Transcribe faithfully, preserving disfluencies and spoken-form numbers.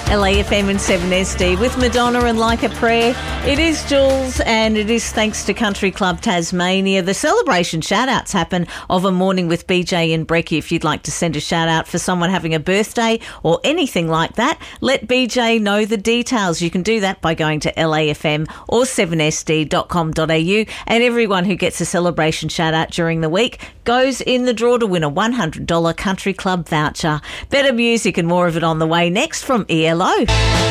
L A F M and seven S D with Madonna and Like a Prayer. It is Jules, and it is thanks to Country Club Tasmania. The celebration shout-outs happen of A Morning with B J and Brecky. If you'd like to send a shout-out for someone having a birthday or anything like that, let B J know the details. You can do that by going to L A F M or seven S D dot com dot A U, and everyone who gets a celebration shout-out during the week goes in the draw to win a one hundred dollars Country Club voucher. Better music and more of it on the way next from E L O.